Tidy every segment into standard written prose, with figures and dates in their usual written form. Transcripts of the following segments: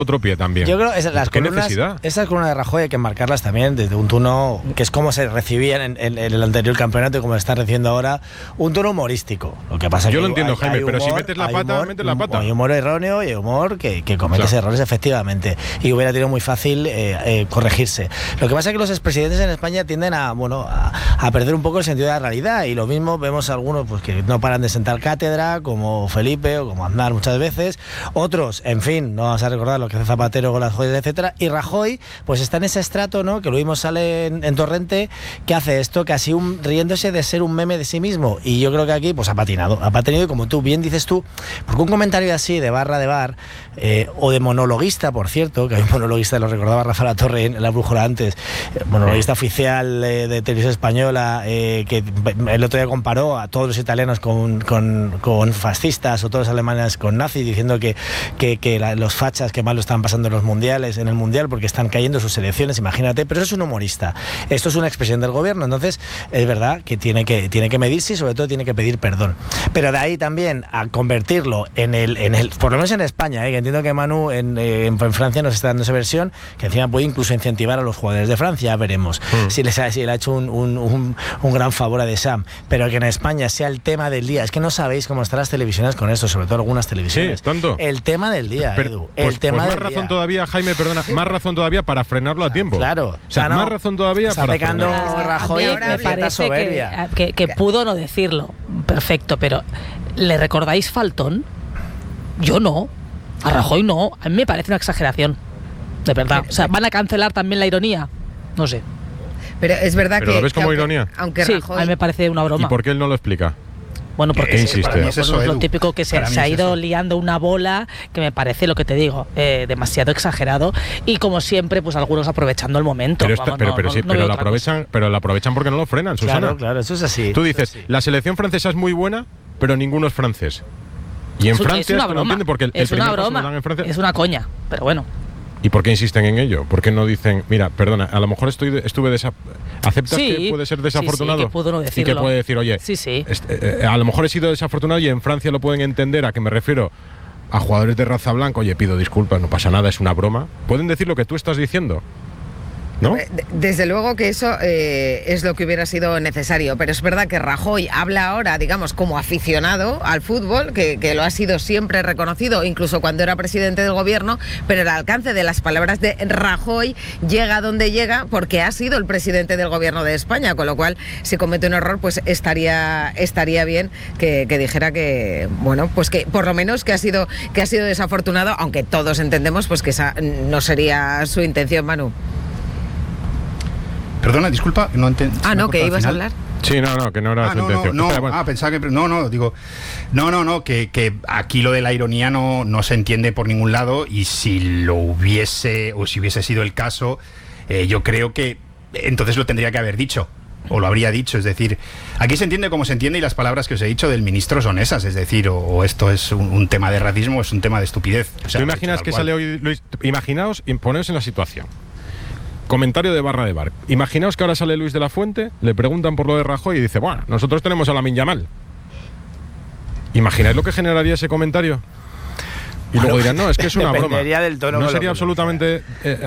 otro pie también. Yo creo que esas columnas de Rajoy hay que marcarlas también desde un tono que es como se recibían en el anterior campeonato y como se está recibiendo ahora, un tono humorístico. Lo que pasa yo que lo entiendo, Jaime, humor, pero si metes la pata, metes la pata. Hay humor erróneo y hay humor que cometes errores efectivamente y hubiera tenido muy fácil corregirse. Lo que pasa es que los expresidentes en España tienden a perder un poco el sentido de la realidad y lo mismo vemos algunos pues que no paran de sentar cátedra como Felipe o como Aznar muchas veces, otros, en fin, no vamos a recordar lo que hace Zapatero con las joyas, etcétera, y Rajoy pues está en ese estrato, ¿no? Que lo mismo sale en Torrente, que hace esto casi riéndose de ser un meme de sí mismo, y yo creo que aquí pues ha patinado y como tú bien dices tú, porque un comentario así de barra de bar o de monologuista, por cierto, que hay un monologuista, lo recordaba Rafa La Torre en La Brújula antes, monologuista oficial de Televisión Española, que el otro día comparó a todos los italianos con fascistas o todos los alemanes con nazis, diciendo que los fachas que mal lo estaban pasando en el mundial porque están cayendo sus selecciones, imagínate, pero eso es un humorista, esto es una expresión del gobierno, entonces es verdad que tiene que medirse y sobre todo tiene que pedir perdón, pero de ahí también a convertirlo en el por lo menos en España, que entiendo que Manu en Francia nos está dando esa versión, que encima puede incluso incentivar a los jugadores de Francia, veremos si le ha hecho un gran favor a Deschamps, pero que en España sea el tema del día. Es que no sabéis cómo están las televisiones con esto, sobre todo algunas televisiones. Sí, tanto. El tema del día, Edu. Más razón todavía, Jaime, perdona, más razón todavía para frenarlo a tiempo. Claro. O sea, más razón todavía está para pecando frenarlo. Rajoy, me parece que pudo no decirlo. Perfecto, pero ¿le recordáis Faltón? Yo no. A Rajoy no. A mí me parece una exageración. De verdad. O sea, ¿van a cancelar también la ironía? No sé. Pero es verdad ¿Pero que... lo ves como ironía? Aunque sí, Rajoy... a mí me parece una broma. ¿Y por qué él no lo explica? Bueno, porque insiste. Es lo típico que se ha ido liando una bola que me parece, lo que te digo, demasiado exagerado y como siempre, pues algunos aprovechando el momento. Pero lo aprovechan porque no lo frenan, Susana. Claro, eso es así. Tú dices, la selección francesa es muy buena, pero ninguno es francés. Y en Francia es una broma. No entiende porque es una broma. Es una coña, pero bueno. ¿Y por qué insisten en ello? ¿Por qué no dicen, mira, perdona, a lo mejor estuve ¿aceptas que puede ser desafortunado? Sí, que pudo no decirlo. Y que puede decir, oye, a lo mejor he sido desafortunado y en Francia lo pueden entender, ¿a qué me refiero? A jugadores de raza blanca, oye, pido disculpas, no pasa nada, es una broma. ¿Pueden decir lo que tú estás diciendo? ¿No? Desde luego que eso es lo que hubiera sido necesario, pero es verdad que Rajoy habla ahora, digamos, como aficionado al fútbol, que lo ha sido siempre reconocido, incluso cuando era presidente del gobierno, pero el alcance de las palabras de Rajoy llega donde llega porque ha sido el presidente del gobierno de España, con lo cual, si comete un error, pues estaría bien que dijera que, bueno, pues que por lo menos que ha sido desafortunado, aunque todos entendemos pues que esa no sería su intención, Manu. Perdona, disculpa, no entendí. ¿Que ibas a hablar? Sí, que no era su intención. Pensaba que... que aquí lo de la ironía no se entiende por ningún lado y si hubiese sido el caso, yo creo que entonces lo tendría que haber dicho. O lo habría dicho, es decir, aquí se entiende como se entiende y las palabras que os he dicho del ministro son esas, es decir, o esto es un tema de racismo o es un tema de estupidez. O sea, ¿tú imaginas que sale hoy Luis? Imaginaos, poneos en la situación. Comentario de barra de bar. Imaginaos que ahora sale Luis de la Fuente, le preguntan por lo de Rajoy y dice, bueno, nosotros tenemos a Lamine Yamal. ¿Imagináis lo que generaría ese comentario? Y luego dirán, no, es que es una broma. Del tono no sería absolutamente...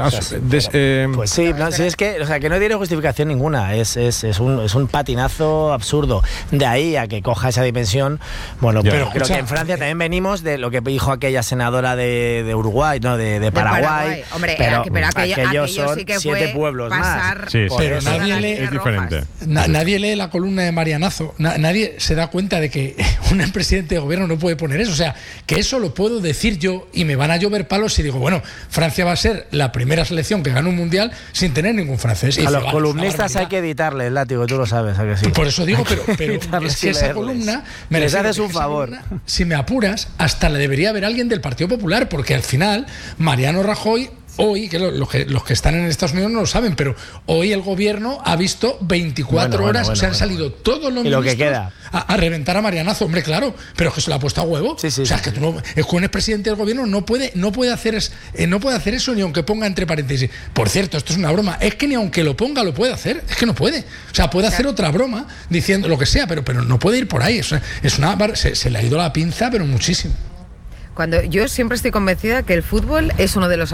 pues sí, es que, que no tiene justificación ninguna. Es un patinazo absurdo. De ahí a que coja esa dimensión. Bueno, pero creo que en Francia también venimos de lo que dijo aquella senadora de Uruguay, ¿no? De Paraguay. Hombre, pero aquello son sí que 7 pueblos más. Sí, pero es diferente. Nadie lee la columna de Marianazo. Nadie se da cuenta de que un presidente de gobierno no puede poner eso. O sea, que eso lo puedo decir yo y me van a llover palos y digo, bueno, Francia va a ser la primera selección que gana un mundial sin tener ningún francés. A los columnistas hay que editarle el látigo, tú lo sabes, ¿a que sí? Por eso digo, pero es que esa columna les haces un favor. Si me apuras, hasta la debería haber alguien del Partido Popular, porque al final Mariano Rajoy hoy, que los que están en Estados Unidos no lo saben, pero hoy el gobierno ha visto 24 horas, se han salido todos los ministros que queda a reventar a Marianazo, hombre, claro, pero es que se lo ha puesto a huevo. Sí, o sea, que tú no, es que un expresidente del gobierno no puede hacer eso ni aunque ponga entre paréntesis. Por cierto, esto es una broma, es que ni aunque lo ponga lo puede hacer, es que no puede. O sea, puede hacer otra broma diciendo lo que sea, pero no puede ir por ahí. Se le ha ido la pinza, pero muchísimo. Cuando yo siempre estoy convencida que el fútbol es uno de los